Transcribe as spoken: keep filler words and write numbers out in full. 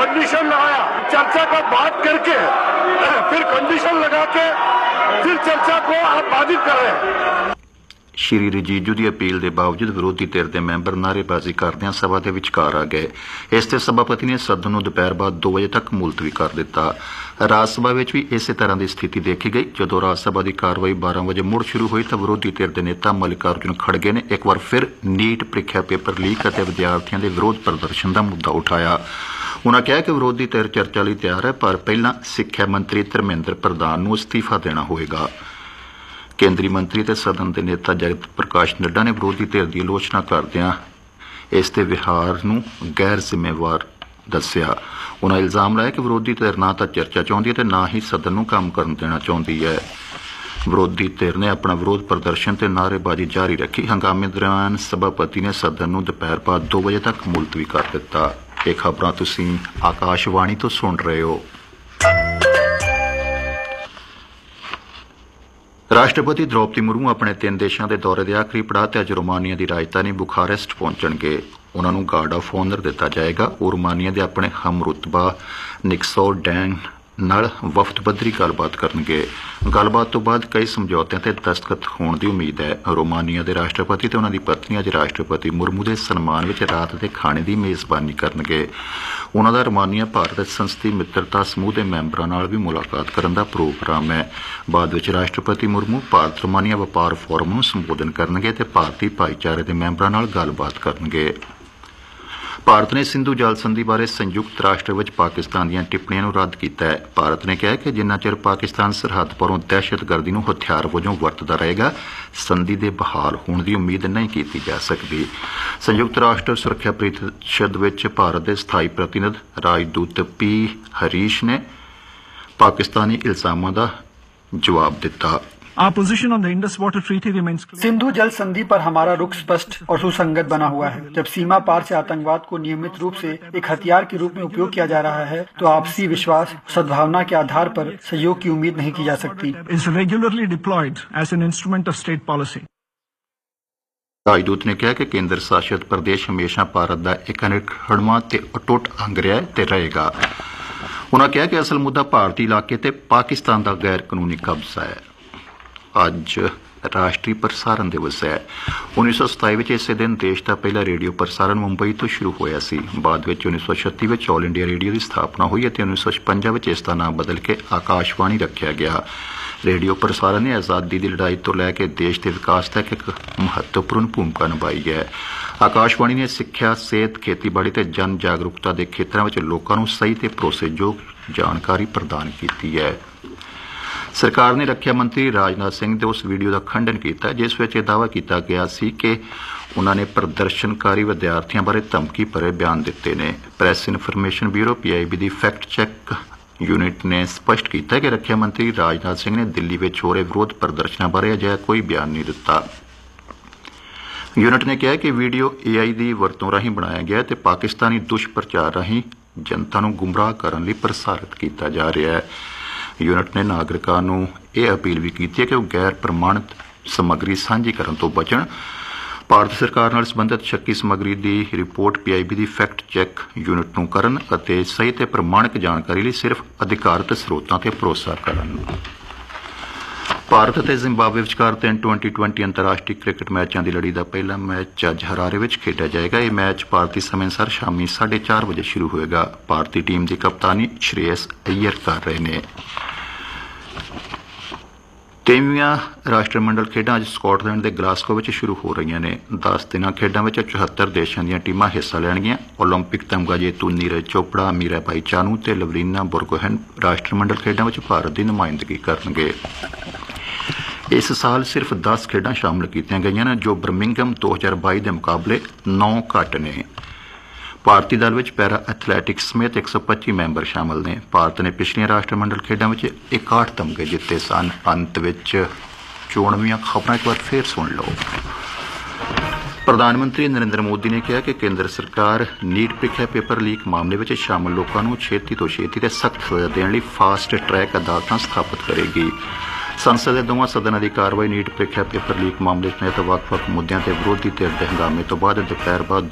Condition लगाया, चर्चा का बात करके फिर कंडीशन लगा के फिर चर्चा को आप बाधित कर रहे हैं। ਸ਼੍ਰੀ ਰਜੀਜੂ ਦੀ ਅਪੀਲ ਦੇ ਬਾਵਜੂਦ ਵਿਰੋਧੀ ਧਿਰ ਦੇ ਮੈਂਬਰ ਨਾਅਰੇਬਾਜ਼ੀ ਕਰਦਿਆਂ ਸਭਾ ਦੇ ਵਿਚਕਾਰ ਆ ਗਏ। ਇਸ ਤੇ ਸਭਾਪਤੀ ਨੇ ਸਦਨ ਨੂੰ ਦੁਪਹਿਰ ਬਾਅਦ ਦੋ ਵਜੇ ਤੱਕ ਮੁਲਤਵੀ ਕਰ ਦਿੱਤਾ। ਰਾਜ ਸਭਾ ਵਿੱਚ ਵੀ ਇਸੇ ਤਰ੍ਹਾਂ ਦੀ ਸਥਿਤੀ ਦੇਖੀ ਗਈ। ਜਦੋਂ ਰਾਜ ਸਭਾ ਦੀ ਕਾਰਵਾਈ ਬਾਰਾਂ ਵਜੇ ਮੁੜ ਸ਼ੁਰੂ ਹੋਈ ਤਾਂ ਵਿਰੋਧੀ ਧਿਰ ਦੇ ਨੇਤਾ ਮਲਿਕਾਰਜੁਨ ਖੜਗੇ ਨੇ ਇੱਕ ਵਾਰ ਫਿਰ ਨੀਟ ਪ੍ਰੀਖਿਆ ਪੇਪਰ ਲੀਕ ਅਤੇ ਵਿਦਿਆਰਥੀਆਂ ਦੇ ਵਿਰੋਧ ਪ੍ਰਦਰਸ਼ਨ ਦਾ ਮੁੱਦਾ ਉਠਾਇਆ। ਉਨ੍ਹਾਂ ਕਿਹਾ ਕਿ ਵਿਰੋਧੀ ਧਿਰ ਚਰਚਾ ਲਈ ਤਿਆਰ ਹੈ, ਪਰ ਪਹਿਲਾਂ ਸਿੱਖਿਆ ਮੰਤਰੀ ਧਰਮੇਂਦਰ ਪ੍ਰਧਾਨ ਨੂੰ ਅਸਤੀਫਾ ਦੇਣਾ ਹੋਵੇਗਾ। ਕੇਂਦਰੀ ਮੰਤਰੀ ਤੇ ਸਦਨ ਦੇ ਨੇਤਾ ਜਗਤ ਪ੍ਰਕਾਸ਼ ਨੱਡਾ ਨੇ ਵਿਰੋਧੀ ਧਿਰ ਦੀ ਆਲੋਚਨਾ ਕਰਦਿਆਂ ਇਸ ਦੇ ਵਿਹਾਰ ਨੂੰ ਗੈਰ ਜ਼ਿੰਮੇਵਾਰ ਦੱਸਿਆ। ਉਨ੍ਹਾਂ ਇਲਜ਼ਾਮ ਲਾਇਆ ਕਿ ਵਿਰੋਧੀ ਧਿਰ ਨਾ ਤਾਂ ਚਰਚਾ ਚਾਹੁੰਦੀ ਹੈ ਤੇ ਨਾ ਹੀ ਸਦਨ ਨੂੰ ਕੰਮ ਕਰਨ ਦੇਣਾ ਚਾਹੁੰਦੀ ਹੈ। ਵਿਰੋਧੀ ਧਿਰ ਨੇ ਆਪਣਾ ਵਿਰੋਧ ਪ੍ਰਦਰਸ਼ਨ ਤੇ ਨਾਅਰੇਬਾਜ਼ੀ ਜਾਰੀ ਰੱਖੀ। ਹੰਗਾਮੇ ਦੌਰਾਨ ਸਭਾਪਤੀ ਨੇ ਸਦਨ ਨੂੰ ਦੁਪਹਿਰ ਬਾਅਦ ਦੋ ਵਜੇ ਤੱਕ ਮੁਲਤਵੀ ਕਰ ਦਿੱਤਾ। ਇਹ ਖਬਰਾਂ ਤੁਸੀਂ ਆਕਾਸ਼ਵਾਣੀ ਤੋਂ ਸੁਣ ਰਹੇ ਹੋ। ਰਾਸ਼ਟਰਪਤੀ ਦ੍ਰੌਪਦੀ ਮੁਰਮੂ ਆਪਣੇ ਤਿੰਨ ਦੇਸ਼ਾਂ ਦੇ ਦੌਰੇ ਦੇ ਆਖਰੀ ਪੜਾਅ ਤੇ ਅੱਜ ਰੋਮਾਨੀਆ ਦੀ ਰਾਜਧਾਨੀ ਬੁਖਾਰੈਸਟ ਪਹੁੰਚਣਗੇ। ਉਨ੍ਹਾਂ ਨੂੰ ਗਾਰਡ ਆਫ ਆਨਰ ਦਿੱਤਾ ਜਾਏਗਾ। ਉਹ ਰੋਮਾਨੀਆ ਦੇ ਆਪਣੇ ਹਮਰੁਤਬਾ ਨਿਕਸੋਰ ਡੈਨ ਨਾਲ ਵਫਦ ਪੱਧਰੀ ਗੱਲਬਾਤ ਕਰਨਗੇ। ਗੱਲਬਾਤ ਤੋਂ ਬਾਅਦ ਕਈ ਸਮਝੌਤਿਆਂ ਤੇ ਦਸਤਖਤ ਹੋਣ ਦੀ ਉਮੀਦ ਹੈ। ਰੋਮਾਨੀਆ ਦੇ ਰਾਸ਼ਟਰਪਤੀ ਤੇ ਉਨ੍ਹਾਂ ਦੀ ਪਤਨੀ ਅੱਜ ਰਾਸ਼ਟਰਪਤੀ ਮੁਰਮੂ ਦੇ ਸਨਮਾਨ ਵਿੱਚ ਰਾਤ ਦੇ ਖਾਣੇ ਦੀ ਮੇਜ਼ਬਾਨੀ ਕਰਨਗੇ। ਉਨ੍ਹਾਂ ਦਾ ਰੋਮਾਨੀਆ ਭਾਰਤ ਸੰਸਦੀ ਮਿੱਤਰਤਾ ਸਮੂਹ ਦੇ ਮੈਂਬਰਾਂ ਨਾਲ ਵੀ ਮੁਲਾਕਾਤ ਕਰਨ ਦਾ ਪ੍ਰੋਗਰਾਮ ਹੈ। ਬਾਅਦ ਵਿੱਚ ਰਾਸ਼ਟਰਪਤੀ ਮੁਰਮੂ ਭਾਰਤ ਰੋਮਾਨੀਆ ਵਪਾਰ ਫੋਰਮ ਨੂੰ ਸੰਬੋਧਨ ਕਰਨਗੇ ਤੇ ਭਾਰਤੀ ਭਾਈਚਾਰੇ ਦੇ ਮੈਂਬਰਾਂ ਨਾਲ ਗੱਲਬਾਤ ਕਰਨਗੇ। ਭਾਰਤ ਨੇ ਸਿੰਧੂ ਜਲ ਸੰਧੀ ਬਾਰੇ ਸੰਯੁਕਤ ਰਾਸ਼ਟਰ ਵਿੱਚ ਪਾਕਿਸਤਾਨ ਦੀਆਂ ਟਿੱਪਣੀਆਂ ਨੂੰ ਰੱਦ ਕੀਤਾ ਹੈ। ਭਾਰਤ ਨੇ ਕਿਹਾ ਕਿ ਜਿੰਨਾ ਚਿਰ ਪਾਕਿਸਤਾਨ ਸਰਹੱਦ ਪਰੋਂ ਦਹਿਸ਼ਤਗਰਦੀ ਨੂੰ ਹਥਿਆਰ ਵਜੋਂ ਵਰਤਦਾ ਰਹੇਗਾ, ਸੰਧੀ ਦੇ ਬਹਾਲ ਹੋਣ ਦੀ ਉਮੀਦ ਨਹੀਂ ਕੀਤੀ ਜਾ ਸਕਦੀ। ਸੰਯੁਕਤ ਰਾਸ਼ਟਰ ਸੁਰੱਖਿਆ ਪਰਿਸ਼ਦ ਵਿੱਚ ਭਾਰਤ ਦੇ ਸਥਾਈ ਪ੍ਰਤੀਨਿਧ ਰਾਜਦੂਤ ਪੀ ਹਰੀਸ਼ ਨੇ ਪਾਕਿਸਤਾਨੀ ਇਲਜ਼ਾਮਾਂ ਦਾ ਜਵਾਬ ਦਿੱਤਾ। Our position on the Indus Water Treaty remains clear. Sindhu जल संधि पर हमारा रुख स्पष्ट और सुसंगत बना हुआ है। जब सीमा पार से आतंकवाद को नियमित रूप से एक हथियार के रूप में उपयोग किया जा रहा है तो आपसी विश्वास, सद्भावना के आधार पर सहयोग की उम्मीद नहीं की जा सकती। Is regularly deployed as an instrument of state policy. ਰਾਜਦੂਤ ਨੇ ਕਿਹਾ ਕਿ ਕੇਂਦਰ ਸ਼ਾਸਿਤ ਪ੍ਰਦੇਸ਼ ਹਮੇਸ਼ਾ ਭਾਰਤ ਦਾ ਇੱਕ ਅਨਿੱਖੜਵਾਂ ਤੇ ਅਟੁੱਟ ਅੰਗ ਰਿਹਾ ਤੇ ਰਹੇਗਾ। ਉਨ੍ਹਾਂ ਕਿਹਾ ਕਿ ਅਸਲ ਮੁੱਦਾ ਭਾਰਤੀ ਇਲਾਕੇ ਤੇ ਪਾਕਿਸਤਾਨ ਦਾ ਗੈਰ ਕਾਨੂੰਨੀ ਕਬਜ਼ਾ ਹੈ। ਅੱਜ ਰਾਸ਼ਟਰੀ ਪ੍ਰਸਾਰਣ ਦਿਵਸ ਹੈ। ਉੱਨੀ ਸੌ ਸਤਾਈ ਵਿੱਚ ਇਸੇ ਦਿਨ ਦੇਸ਼ ਦਾ ਪਹਿਲਾ ਰੇਡੀਓ ਪ੍ਰਸਾਰਣ ਮੁੰਬਈ ਤੋਂ ਸ਼ੁਰੂ ਹੋਇਆ ਸੀ। ਬਾਅਦ ਵਿੱਚ ਉੱਨੀ ਸੌ ਛੱਤੀ ਵਿੱਚ ਆਲ ਇੰਡੀਆ ਰੇਡੀਓ ਦੀ ਸਥਾਪਨਾ ਹੋਈ ਅਤੇ ਉੱਨੀ ਸੌ ਛਪੰਜਾ ਵਿੱਚ ਇਸ ਦਾ ਨਾਮ ਬਦਲ ਕੇ ਆਕਾਸ਼ਵਾਣੀ ਰੱਖਿਆ ਗਿਆ। ਰੇਡੀਓ ਪ੍ਰਸਾਰਣ ਨੇ ਆਜ਼ਾਦੀ ਦੀ ਲੜਾਈ ਤੋਂ ਲੈ ਕੇ ਦੇਸ਼ ਦੇ ਵਿਕਾਸ ਤੱਕ ਇੱਕ ਮਹੱਤਵਪੂਰਨ ਭੂਮਿਕਾ ਨਿਭਾਈ ਹੈ। ਆਕਾਸ਼ਵਾਣੀ ਨੇ ਸਿੱਖਿਆ, ਸਿਹਤ, ਖੇਤੀਬਾੜੀ ਤੇ ਜਨ ਜਾਗਰੂਕਤਾ ਦੇ ਖੇਤਰਾਂ ਵਿੱਚ ਲੋਕਾਂ ਨੂੰ ਸਹੀ ਤੇ ਭਰੋਸੇਯੋਗ ਜਾਣਕਾਰੀ ਪ੍ਰਦਾਨ ਕੀਤੀ ਹੈ। ਸਰਕਾਰ ਨੇ ਰੱਖਿਆ ਮੰਤਰੀ ਰਾਜਨਾਥ ਸਿੰਘ ਦੇ ਉਸ ਵੀਡੀਓ ਦਾ ਖੰਡਨ ਕੀਤਾ ਜਿਸ ਵਿੱਚ ਇਹ ਦਾਅਵਾ ਕੀਤਾ ਗਿਆ ਸੀ ਕਿ ਉਨ੍ਹਾਂ ਨੇ ਪ੍ਰਦਰਸ਼ਨਕਾਰੀ ਵਿਦਿਆਰਥੀਆਂ ਬਾਰੇ ਧਮਕੀ ਭਰੇ ਬਿਆਨ ਦਿੱਤੇ ਨੇ। Press information bureau P I B the fact check unit ਨੇ ਸਪਸ਼ਟ ਕੀਤਾ ਕਿ ਰੱਖਿਆ ਮੰਤਰੀ ਰਾਜਨਾਥ ਸਿੰਘ ਨੇ ਦਿੱਲੀ ਵਿੱਚ ਹੋ ਰਹੇ ਵਿਰੋਧ ਪ੍ਰਦਰਸ਼ਨਾਂ ਬਾਰੇ ਅਜਿਹਾ ਕੋਈ ਬਿਆਨ ਨਹੀਂ ਦਿੱਤਾ। ਯੂਨਿਟ ਨੇ ਕਿਹਾ ਕਿ ਵੀਡੀਓ ਏ ਆਈ ਦੀ ਵਰਤੋਂ ਰਾਹੀਂ ਬਣਾਇਆ ਗਿਆ ਤੇ ਪਾਕਿਸਤਾਨੀ ਦੁਸ਼ਪ੍ਰਚਾਰ ਰਾਹੀਂ ਜਨਤਾ ਨੂੰ ਗੁੰਮਰਾਹ ਕਰਨ ਲਈ ਪ੍ਰਸਾਰਿਤ ਕੀਤਾ ਜਾ ਰਿਹਾ ਹੈ। ਯੂਨਿਟ ਨੇ ਨਾਗਰਿਕਾਂ ਨੂੰ ਇਹ ਅਪੀਲ ਵੀ ਕੀਤੀ ਹੈ ਕਿ ਉਹ ਗੈਰ ਪ੍ਰਮਾਣਿਤ ਸਮੱਗਰੀ ਸਾਂਝੀ ਕਰਨ ਤੋਂ ਬਚਣ। ਭਾਰਤ ਸਰਕਾਰ ਨਾਲ ਸੰਬੰਧਿਤ ਸ਼ੱਕੀ ਸਮੱਗਰੀ ਦੀ report P I B the fact check unit ਨੂੰ ਕਰਨ ਅਤੇ ਸਹੀ ਤੇ ਪ੍ਰਮਾਣਿਕ ਜਾਣਕਾਰੀ ਲਈ ਸਿਰਫ ਅਧਿਕਾਰਤ ਸਰੋਤਾਂ ਤੇ ਭਰੋਸਾ ਕਰਨ। ਭਾਰਤ ਅਤੇ ਜ਼ਿੰਬਾਬਵੇ ਵਿਚਕਾਰ ਤਿੰਨ ਟਵੈਂਟੀ ਟਵੈਂਟੀ ਅੰਤਰਰਾਸ਼ਟਰੀ ਕ੍ਰਿਕਟ ਮੈਚਾਂ ਦੀ ਲੜੀ ਦਾ ਪਹਿਲਾ ਮੈਚ ਅੱਜ ਹਰਾਰੇ ਵਿੱਚ ਖੇਡਿਆ ਜਾਏਗਾ। ਇਹ ਮੈਚ ਭਾਰਤੀ ਸਮੇਂ ਅਨੁਸਾਰ ਸ਼ਾਮੀ ਸਾਢੇ ਚਾਰ ਵਜੇ ਸ਼ੁਰੂ ਹੋਏਗਾ। ਭਾਰਤੀ ਟੀਮ ਦੀ ਕਪਤਾਨੀ ਸ਼੍ਰੇਯਸ ਅਈਅਰ ਕਰ ਰਹੇ ਨੇ। ਤੇਈਵੀਆਂ ਰਾਸ਼ਟਰਮੰਡਲ ਖੇਡਾਂ ਅੱਜ ਸਕਾਟਲੈਂਡ ਦੇ ਗਲਾਸਗੋ ਵਿੱਚ ਸ਼ੁਰੂ ਹੋ ਰਹੀਆਂ ਨੇ। ਦਸ ਦਿਨਾਂ ਖੇਡਾਂ ਵਿੱਚ ਚੁਹੱਤਰ ਦੇਸ਼ਾਂ ਦੀਆਂ ਟੀਮਾਂ ਹਿੱਸਾ ਲੈਣਗੀਆਂ। ਓਲੰਪਿਕ ਤਮਗਾ ਜੇਤੂ ਨੀਰਜ ਚੋਪੜਾ, ਮੀਰਾਬਾਈ ਚਾਨੂ ਤੇ ਲਵਲੀਨਾ ਬੋਰਗੋਹੈਨ ਰਾਸ਼ਟਰਮੰਡਲ ਖੇਡਾਂ ਵਿੱਚ ਭਾਰਤ ਦੀ ਨੁਮਾਇੰਦਗੀ ਕਰਨਗੇ। ਇਸ ਸਾਲ ਸਿਰਫ ਦਸ ਖੇਡਾਂ ਸ਼ਾਮਲ ਕੀਤੀਆਂ ਗਈਆਂ ਨੇ ਜੋ ਬਰਮਿੰਘਮ ਦੋ ਹਜ਼ਾਰ ਬਾਈ ਦੇ ਮੁਕਾਬਲੇ ਨੌ ਘੱਟ ਨੇ। ਭਾਰਤੀ ਦਲ ਵਿੱਚ ਪੈਰਾ ਐਥਲੈਟਿਕਸ ਸਮੇਤ ਇੱਕ ਸੌ ਪੱਚੀ ਮੈਂਬਰ ਸ਼ਾਮਲ ਨੇ। ਭਾਰਤ ਨੇ ਪਿਛਲੀਆਂ ਰਾਸ਼ਟਰਮੰਡਲ ਖੇਡਾਂ ਵਿੱਚ ਇਕਾਹਠ ਤਮਗੇ ਜਿੱਤੇ ਸਨ। ਅੰਤ ਵਿੱਚ ਚੋਣਵੀਆਂ ਖਬਰਾਂ ਇੱਕ ਵਾਰ ਫੇਰ ਸੁਣ ਲਓ। ਪ੍ਰਧਾਨ ਮੰਤਰੀ ਨਰਿੰਦਰ ਮੋਦੀ ਨੇ ਕਿਹਾ ਕਿ ਕੇਂਦਰ ਸਰਕਾਰ ਨੀਟ ਪ੍ਰੀਖਿਆ ਪੇਪਰ ਲੀਕ ਮਾਮਲੇ ਵਿੱਚ ਸ਼ਾਮਲ ਲੋਕਾਂ ਨੂੰ ਛੇਤੀ ਤੋਂ ਛੇਤੀ ਤੇ ਸਖਤ ਸਜ਼ਾ ਦੇਣ ਲਈ ਫਾਸਟ ਟਰੈਕ ਅਦਾਲਤਾਂ ਸਥਾਪਿਤ ਕਰੇਗੀ। ਸੰਸਦ ਦੇ ਦੋਵਾਂ ਸਦਨਾਂ ਦੀ ਕਾਰਵਾਈ ਨੀਟ ਪ੍ਰੀਖਿਆ ਪੇਪਰ ਲੀਕ ਮਾਮਲੇ ਸਮੇਤ ਵੱਖ ਵੱਖ ਮੁੱਦਿਆਂ ਤੇ ਵਿਰੋਧੀ ਧਿਰ ਦੇ ਹੰਗਾਮੇ ਤੋਂ ਬਾਅਦ ਦੁਪਹਿਰ ਬਾਅਦ